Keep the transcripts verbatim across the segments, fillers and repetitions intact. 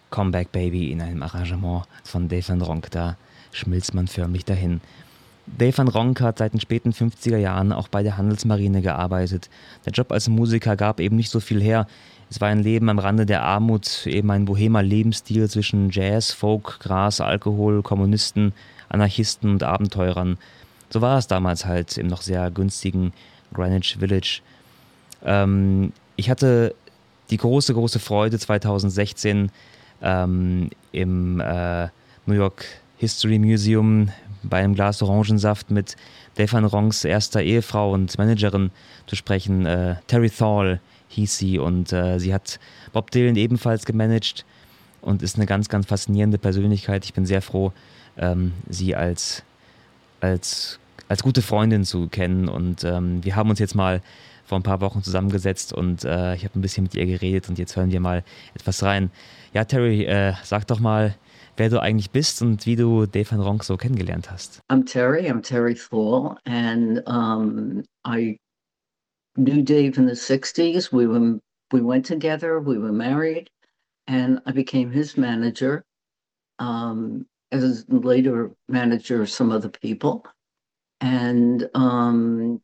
Comeback Baby in einem Arrangement von Dave Van Ronk. Da schmilzt man förmlich dahin. Dave Van Ronk hat seit den späten fünfziger Jahren auch bei der Handelsmarine gearbeitet. Der Job als Musiker gab eben nicht so viel her. Es war ein Leben am Rande der Armut, eben ein bohemer Lebensstil zwischen Jazz, Folk, Gras, Alkohol, Kommunisten, Anarchisten und Abenteurern. So war es damals halt im noch sehr günstigen Greenwich Village. Ähm, ich hatte die große, große Freude zweitausendsechzehn ähm, im äh, New York History Museum bei einem Glas Orangensaft mit Dave Van Ronks erster Ehefrau und Managerin zu sprechen. Äh, Terry Thal hieß sie und äh, sie hat Bob Dylan ebenfalls gemanagt und ist eine ganz, ganz faszinierende Persönlichkeit. Ich bin sehr froh, ähm, sie als, als, als gute Freundin zu kennen und ähm, wir haben uns jetzt mal vor ein paar Wochen zusammengesetzt und äh, ich habe ein bisschen mit ihr geredet und jetzt hören wir mal etwas rein. Ja, Terry, äh, sag doch mal, wer du eigentlich bist und wie du Dave Van Ronk so kennengelernt hast. I'm Terry. I'm Terry Thal, and um, I knew Dave in the sixties. We were we went together. We were married, and I became his manager. Um, as later manager of some other people. And um,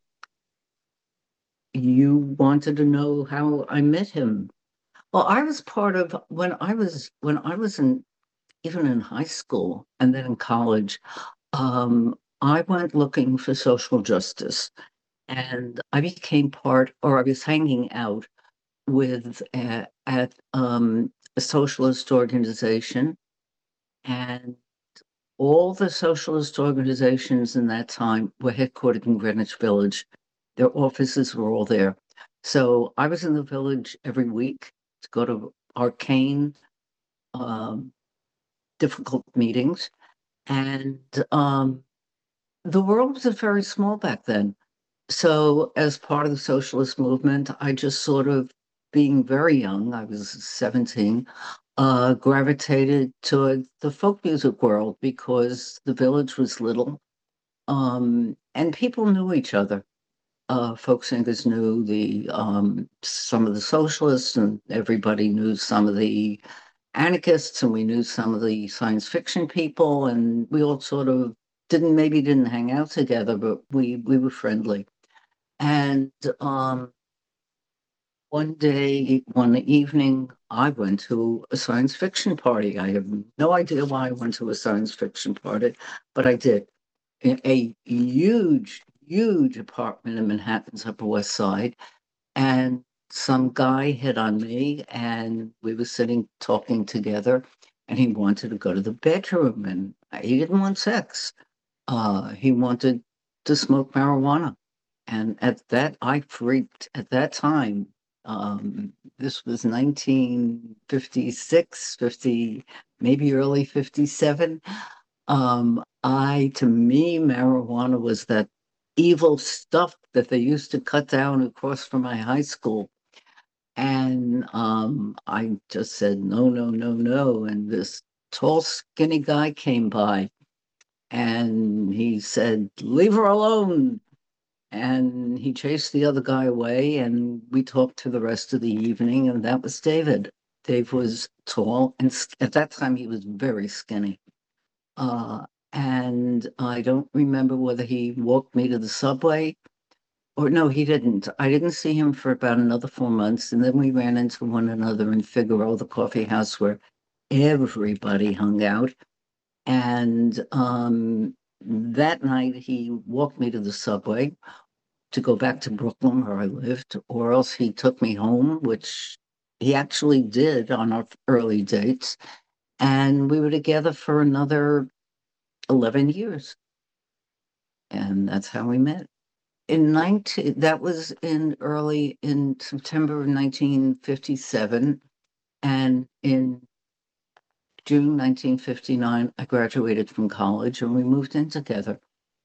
you wanted to know how I met him. Well, I was part of when I was when I was in even in high school and then in college. Um, I went looking for social justice. And I became part, or I was hanging out with uh, at um, a socialist organization, and all the socialist organizations in that time were headquartered in Greenwich Village. Their offices were all there. So I was in the village every week to go to arcane, um, difficult meetings, and um, the world was very small back then. So, as part of the socialist movement, I just sort of, being very young, I was seventeen, uh, gravitated toward the folk music world because the village was little, um, and people knew each other. Uh, folk singers knew the um, some of the socialists, and everybody knew some of the anarchists, and we knew some of the science fiction people, and we all sort of didn't maybe didn't hang out together, but we we were friendly. And um, one day, one evening, I went to a science fiction party. I have no idea why I went to a science fiction party, but I did. In a huge, huge apartment in Manhattan's Upper West Side. And some guy hit on me, and we were sitting talking together, and he wanted to go to the bedroom, and he didn't want sex. Uh, he wanted to smoke marijuana. And at that, I freaked at that time. Um, this was nineteen fifty-six, fifty, maybe early fifty-seven. Um, I, to me, marijuana was that evil stuff that they used to cut down across from my high school. And um, I just said, no, no, no, no. And this tall, skinny guy came by and he said, leave her alone. And he chased the other guy away, and we talked to the rest of the evening, and that was David. Dave was tall, and at that time he was very skinny. Uh, and I don't remember whether he walked me to the subway or no, he didn't. I didn't see him for about another four months, and then we ran into one another in Figaro, the coffee house where everybody hung out. And um, that night he walked me to the subway to go back to Brooklyn where I lived, or else he took me home, which he actually did on our early dates. And we were together for another eleven years. And that's how we met. In nineteen, that was in early in September of nineteen fifty-seven. And in June nineteen fifty-nine, I graduated from college and we moved in together.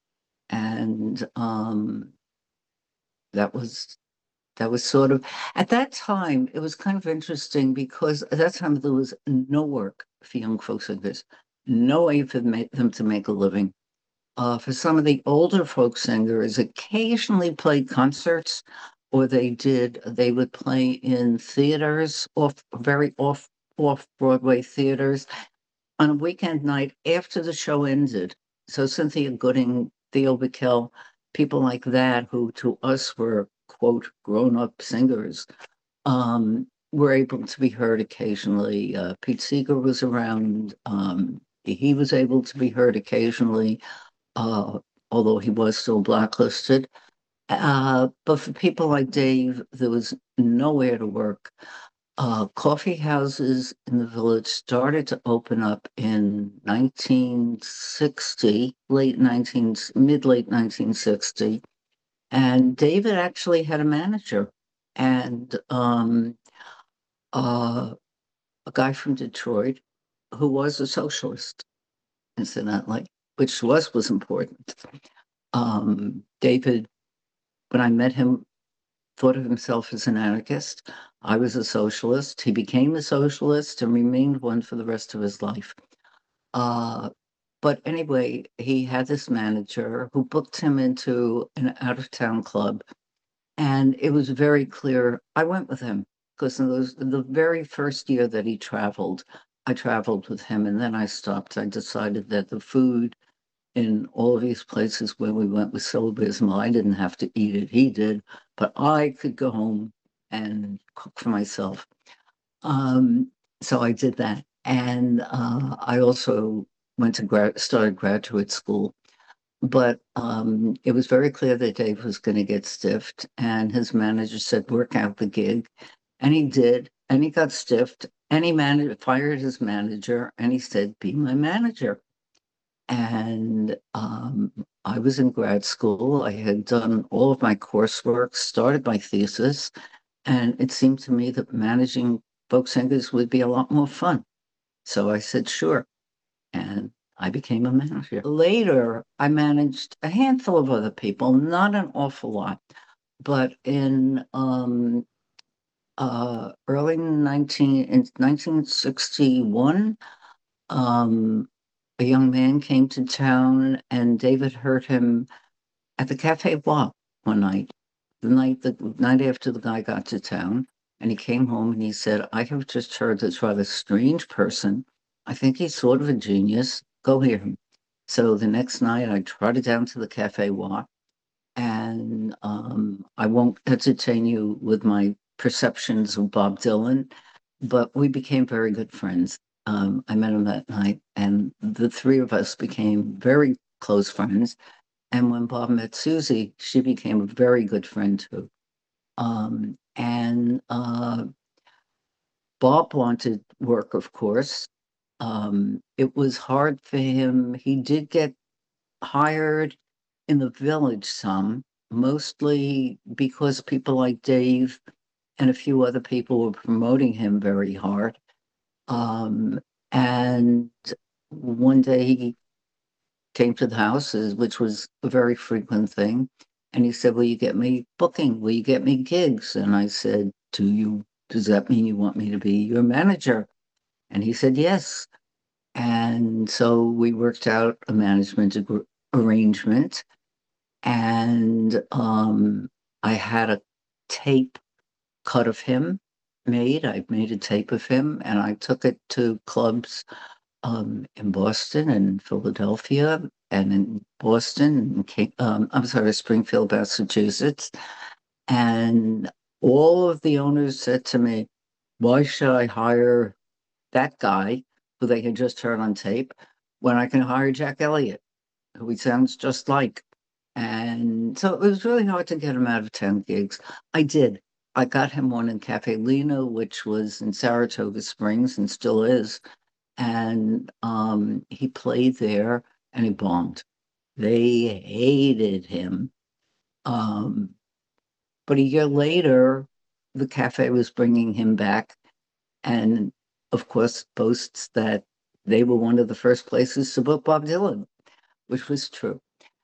And um, that was that was sort of at that time it was kind of interesting because at that time there was no work for young folk singers, no way for them to make a living. Uh, for some of the older folk singers, occasionally played concerts, or they did they would play in theaters off very off off-Broadway theaters on a weekend night after the show ended. So Cynthia Gooding, Theo Bikel, people like that, who to us were, quote, grown-up singers, um, were able to be heard occasionally. Uh, Pete Seeger was around. Um, he was able to be heard occasionally, uh, although he was still blacklisted. Uh, but for people like Dave, there was nowhere to work. Uh, coffee houses in the village started to open up in nineteen sixty, late nineteen, mid late nineteen sixty, and David actually had a manager and um, uh, a guy from Detroit who was a socialist, incidentally, which to us was important. Um, David, when I met him, thought of himself as an anarchist. I was a socialist. He became a socialist and remained one for the rest of his life. Uh, but anyway, he had this manager who booked him into an out of town club. And it was very clear. I went with him because in those, the very first year that he traveled, I traveled with him and then I stopped. I decided that the food in all of these places where we went was so abysmal. I didn't have to eat it. He did, but I could go home and cook for myself. Um, so I did that. And uh, I also went to grad, started graduate school. But um, it was very clear that Dave was going to get stiffed. And his manager said, work out the gig. And he did. And he got stiffed. And he managed, fired his manager. And he said, be my manager. And um, I was in grad school. I had done all of my coursework, started my thesis, and it seemed to me that managing folk singers would be a lot more fun. So I said, sure. And I became a manager. Later, I managed a handful of other people, not an awful lot, but in um, uh, early nineteen, in nineteen sixty-one, um, a young man came to town and David heard him at the Cafe Bois one night, the night the night after the guy got to town. And he came home and he said, I have just heard this rather strange person. I think he's sort of a genius. Go hear him. So the next night I trotted down to the Cafe Bois and um, I won't entertain you with my perceptions of Bob Dylan, but we became very good friends. Um, I met him that night, and the three of us became very close friends. And when Bob met Susie, she became a very good friend too. Um, and uh, Bob wanted work, of course. Um, it was hard for him. He did get hired in the village some, mostly because people like Dave and a few other people were promoting him very hard. Um, and one day he came to the house, which was a very frequent thing. And he said, will you get me booking? Will you get me gigs? And I said, do you, does that mean you want me to be your manager? And he said, yes. And so we worked out a management ag- arrangement. And um, I had a tape cut of him made. I made a tape of him and I took it to clubs um, in Boston and Philadelphia and in Boston, and um, I'm sorry, Springfield, Massachusetts. And all of the owners said to me, why should I hire that guy who they had just heard on tape when I can hire Jack Elliott, who he sounds just like? And so it was really hard to get him out of town gigs. I did. I got him one in Cafe Lena, which was in Saratoga Springs and still is. And um, he played there and he bombed. They hated him. Um, but a year later, the cafe was bringing him back and, of course, boasts that they were one of the first places to book Bob Dylan, which was true.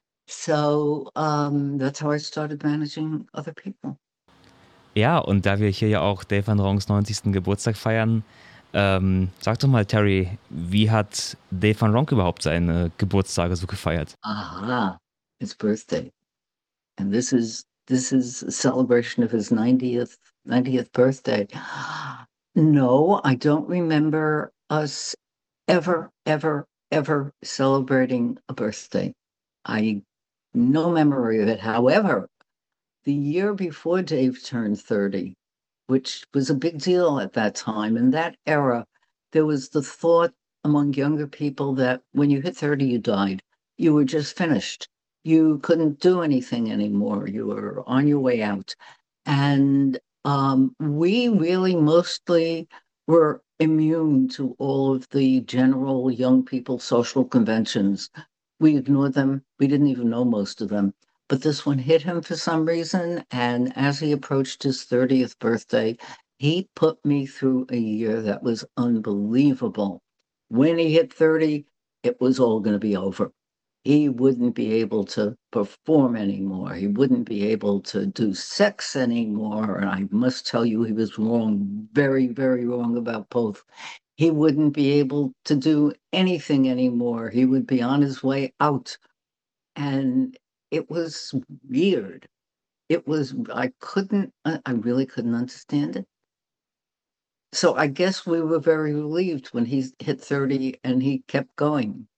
So um, that's how I started managing other people. Ja, und da wir hier ja auch Dave Van Ronks neunzigsten Geburtstag feiern, ähm, sag doch mal, Terry, wie hat Dave Van Ronk überhaupt seine Geburtstage so gefeiert? Aha, his birthday. And this is this is a celebration of his ninetieth ninetieth birthday. No, I don't remember us ever, ever, ever celebrating a birthday. I no memory of it. However, the year before Dave turned thirty, which was a big deal at that time, in that era, there was the thought among younger people that when you hit thirty, you died. You were just finished. You couldn't do anything anymore. You were on your way out. And um, we really mostly were immune to all of the general young people social conventions. We ignored them. We didn't even know most of them. But this one hit him for some reason. And as he approached his thirtieth birthday, he put me through a year that was unbelievable. When he hit thirty, it was all going to be over. He wouldn't be able to perform anymore. He wouldn't be able to do sex anymore. And I must tell you, he was wrong, very, very wrong about both. He wouldn't be able to do anything anymore. He would be on his way out. And it was weird. It was, I couldn't, I really couldn't understand it. So I guess we were very relieved when he hit thirty and he kept going.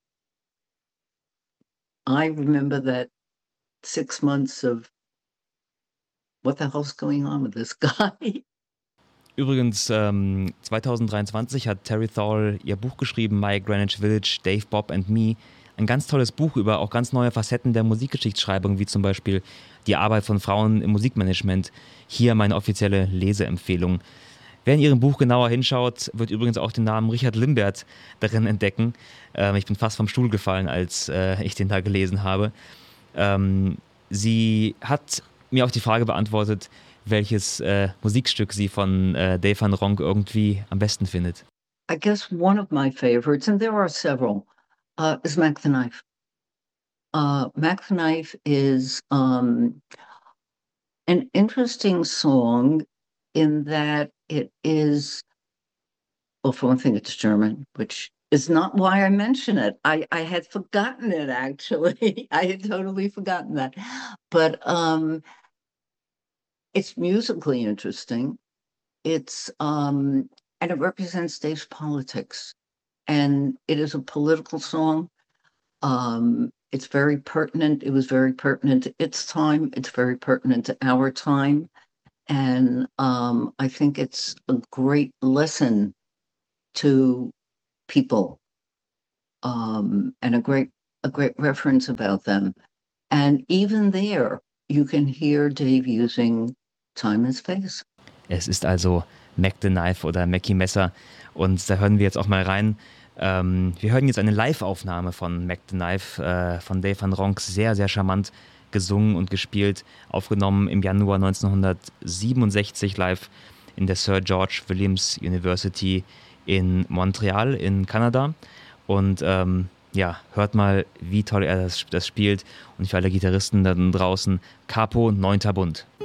I remember that six months of what the hell's going on with this guy? Übrigens, ähm, zwanzig dreiundzwanzig hat Terry Thal ihr Buch geschrieben, My Greenwich Village, Dave, Bob and Me. Ein ganz tolles Buch über auch ganz neue Facetten der Musikgeschichtsschreibung, wie zum Beispiel die Arbeit von Frauen im Musikmanagement. Hier meine offizielle Leseempfehlung. Wer in ihrem Buch genauer hinschaut, wird übrigens auch den Namen Richard Limbert darin entdecken. Ähm, ich bin fast vom Stuhl gefallen, als äh, ich den da gelesen habe. Ähm, sie hat mir auch die Frage beantwortet, welches äh, Musikstück sie von äh, Dave Van Ronk irgendwie am besten findet. I guess one of my favorites, and there are several, uh, is Mac the Knife. Uh, Mac the Knife is um, an interesting song in that it is, well, for one thing, it's German, which is not why I mention it. I, I had forgotten it, actually. I had totally forgotten that. But um, it's musically interesting. It's, um, and it represents Dave's politics. And it is a political song. Um, it's very pertinent. It was very pertinent to its time. It's very pertinent to our time. And um, I think it's a great lesson to people, um, and a great a great reference about them. And even there, you can hear Dave using time and space. Es ist also Mac the Knife oder Mackie Messer und da hören wir jetzt auch mal rein. Ähm, wir hören jetzt eine Live-Aufnahme von Mac the Knife, äh, von Dave Van Ronk, sehr, sehr charmant gesungen und gespielt, aufgenommen im Januar neunzehnhundertsiebenundsechzig live in der Sir George Williams University in Montreal in Kanada. Und ähm, ja, hört mal, wie toll er das, das spielt. Und für alle Gitarristen da draußen, Capo, neunter Bund.